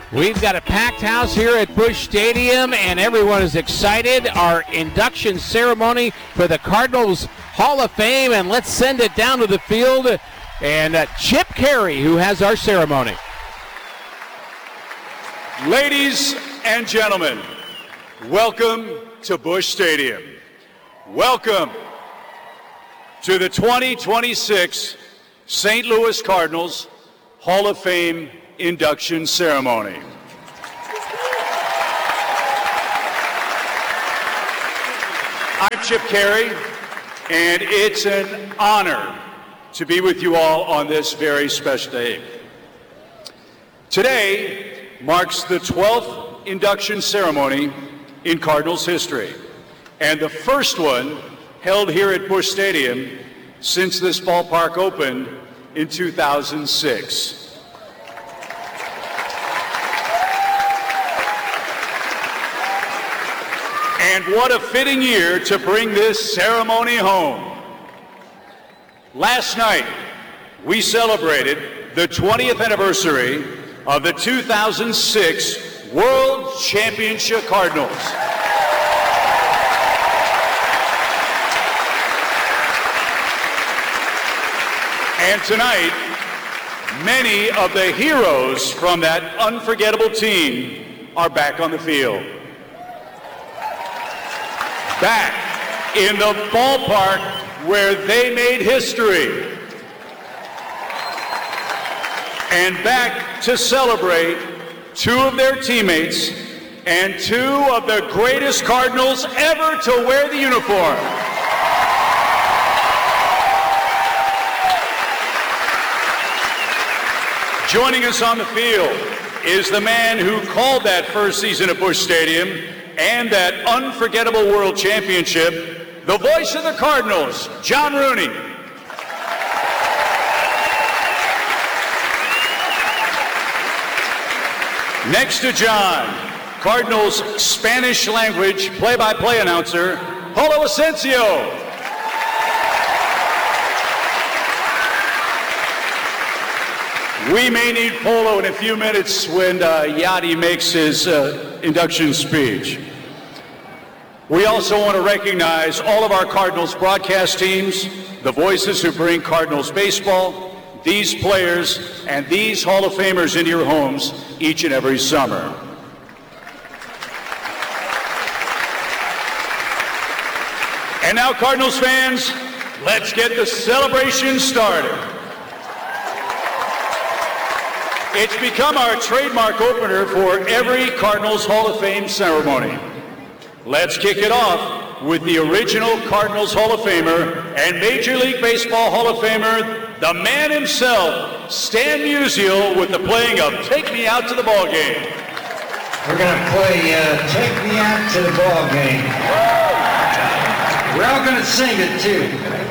We've got a packed house here at Busch Stadium, and everyone is excited. Our induction ceremony for the Cardinals Hall of Fame, and let's send it down to the field. And Chip Caray, who has our ceremony. Ladies and gentlemen, welcome to Busch Stadium. Welcome to the 2026 St. Louis Cardinals Hall of Fame induction ceremony. I'm Chip Caray, and it's an honor to be with you all on this very special day. Today marks the 12th induction ceremony in Cardinals history, and the first one held here at Busch Stadium since this ballpark opened in 2006. And what a fitting year to bring this ceremony home. Last night, we celebrated the 20th anniversary of the 2006 World Championship Cardinals. And tonight, many of the heroes from that unforgettable team are back on the field. Back in the ballpark where they made history. And back to celebrate two of their teammates and two of the greatest Cardinals ever to wear the uniform. Joining us on the field is the man who called that first season at Busch Stadium and that unforgettable World Championship, the voice of the Cardinals, John Rooney. Next to John, Cardinals Spanish language play-by-play announcer, Polo Asensio. We may need Polo in a few minutes when Yadi makes his induction speech. We also want to recognize all of our Cardinals broadcast teams, the voices who bring Cardinals baseball, these players, and these Hall of Famers into your homes each and every summer. And now, Cardinals fans, let's get the celebration started. It's become our trademark opener for every Cardinals Hall of Fame ceremony. Let's kick it off with the original Cardinals Hall of Famer and Major League Baseball Hall of Famer, the man himself, Stan Musial, with the playing of Take Me Out to the Ball Game. We're going to play Take Me Out to the Ball Game. We're all going to sing it too.